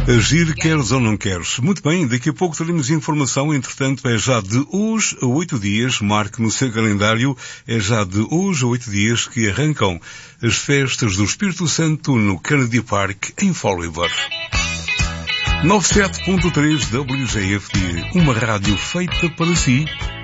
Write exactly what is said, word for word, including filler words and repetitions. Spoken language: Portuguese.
Agir queres ou não queres? Muito bem, daqui a pouco teremos informação, entretanto é já de hoje a oito dias, marque no seu calendário, é já de hoje a oito dias que arrancam as festas do Espírito Santo no Kennedy Park, em Fall River. noventa e sete ponto três W J F D, uma rádio feita para si,